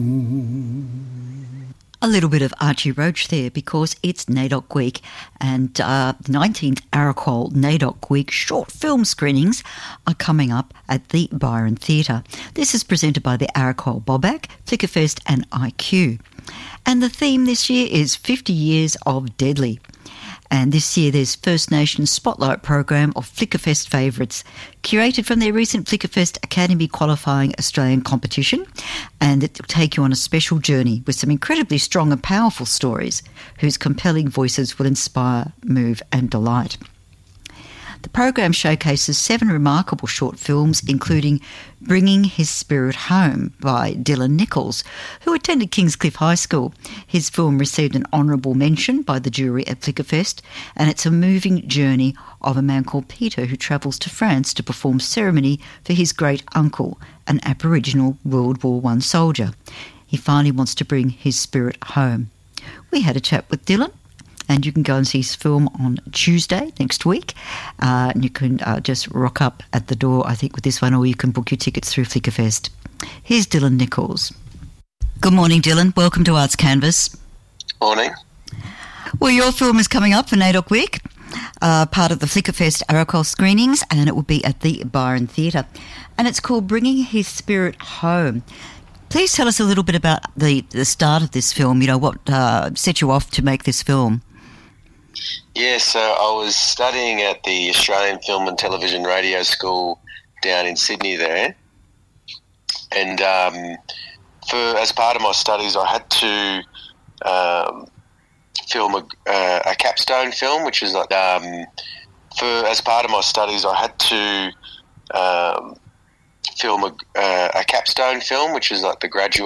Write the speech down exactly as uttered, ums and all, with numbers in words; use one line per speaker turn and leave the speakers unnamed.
A little bit of Archie Roach there because it's NAIDOC Week, and uh, the nineteenth Aracol NAIDOC Week short film screenings are coming up at the Byron Theatre. This is presented by the Aracol Bobac, Flickerfest and I Q. And the theme this year is fifty years of Deadly. And this year there's First Nations Spotlight program of Flickerfest favourites, curated from their recent Flickerfest Academy qualifying Australian competition, and it will take you on a special journey with some incredibly strong and powerful stories whose compelling voices will inspire, move and delight. The program showcases seven remarkable short films, including Bringing His Spirit Home by Dylan Nichols, who attended Kingscliff High School. His film received an honourable mention by the jury at Flickerfest, and it's a moving journey of a man called Peter who travels to France to perform ceremony for his great uncle, an Aboriginal World War One soldier. He finally wants to bring his spirit home. We had a chat with Dylan, and you can go and see his film on Tuesday next week. Uh, and you can uh, just rock up at the door, I think, with this one, or you can book your tickets through Flickerfest. Here's Dylan Nichols. Good morning, Dylan. Welcome to Arts Canvas.
Morning.
Well, your film is coming up for NAIDOC Week, uh, part of the Flickerfest Aracol screenings, and it will be at the Byron Theatre. And it's called Bringing His Spirit Home. Please tell us a little bit about the, the start of this film, you know, what uh, set you off to make this film.
Yeah, so I was studying at the Australian Film and Television Radio School down in Sydney there, and um, for as part of my studies I had to um, film a, uh, a capstone film, which is like um, for as part of my studies I had to um, film a, uh, a capstone film, which is like the graduate